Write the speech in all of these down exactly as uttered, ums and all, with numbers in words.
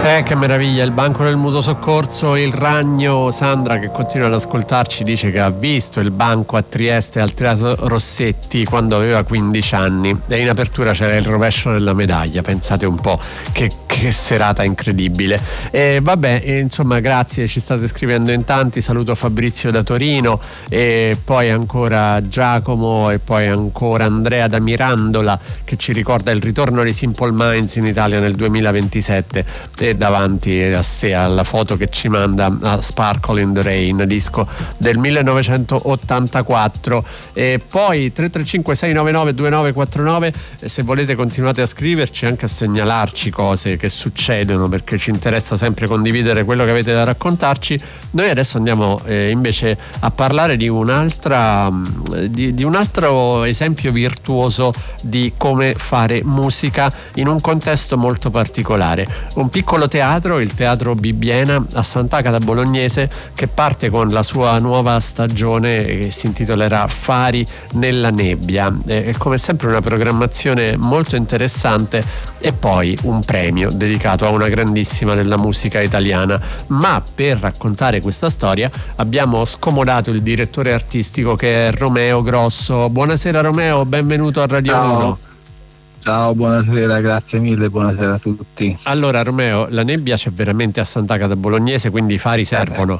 Eh, che meraviglia, il banco del mutuo soccorso, il ragno. Sandra, che continua ad ascoltarci, dice che ha visto il banco a Trieste al Teatro Rossetti quando aveva quindici anni e in apertura c'era il rovescio della medaglia. Pensate un po' che, che serata incredibile. E vabbè, insomma, grazie, ci state scrivendo in tanti. Saluto Fabrizio da Torino e poi ancora Giacomo e poi ancora Andrea da Mirandola, che ci ricorda il ritorno dei Simple Minds in Italia nel duemilaventisette e davanti a sé alla foto che ci manda a Sparkle in the Rain, disco del millenovecentottantaquattro. E poi tre tre cinque sei nove nove due nove quattro nove, se volete continuate a scriverci, anche a segnalarci cose che succedono, perché ci interessa sempre condividere quello che avete da raccontarci. Noi adesso andiamo eh, invece a parlare di un'altra di, di un altro esempio virtuoso di come fare musica in un contesto molto particolare, un piccolo teatro, il Teatro Bibbiena a Sant'Agata Bolognese, che parte con la sua nuova stagione che si intitolerà Fari nella nebbia. È come sempre una programmazione molto interessante e poi un premio dedicato a una grandissima della musica italiana. Ma per raccontare questa storia abbiamo scomodato il direttore artistico, che è Romeo Grosso. Buonasera Romeo, benvenuto a Radio uno. Ciao, buonasera, grazie mille, buonasera a tutti. Allora Romeo, la nebbia c'è veramente a Sant'Agata Bolognese, quindi i fari servono?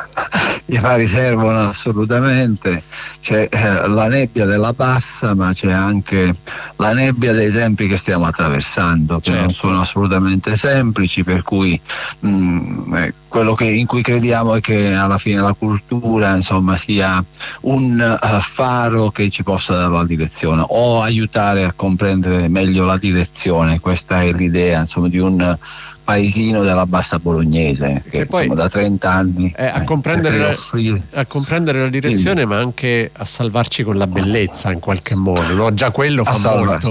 I fari servono assolutamente, c'è eh, la nebbia della bassa, ma c'è anche la nebbia dei tempi che stiamo attraversando, che certo. non sono assolutamente semplici, per cui mh, eh, quello che, in cui crediamo è che alla fine la cultura, insomma, sia un uh, faro che ci possa dare la direzione o aiutare a comprendere meglio la direzione. Questa è l'idea, insomma, di un paesino della bassa bolognese che, che poi insomma, da trenta anni eh, a, comprendere la, a comprendere la direzione, sì, ma anche a salvarci con la bellezza in qualche modo, no? Già quello fa molto.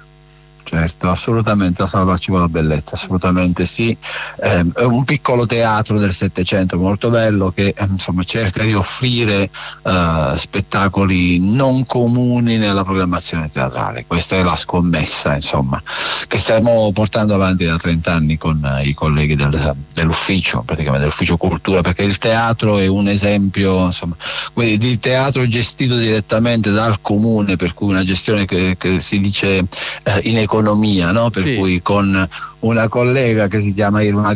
Certo, assolutamente, a salvarci con la bellezza, assolutamente sì. Eh, è un piccolo teatro del Settecento molto bello che eh, insomma cerca di offrire eh, spettacoli non comuni nella programmazione teatrale. Questa è la scommessa, insomma, che stiamo portando avanti da trenta anni con eh, i colleghi del, dell'ufficio, praticamente dell'ufficio cultura, perché il teatro è un esempio, insomma, di teatro gestito direttamente dal comune, per cui una gestione che, che si dice eh, in economia, no? Per sì. cui con una collega che si chiama Irma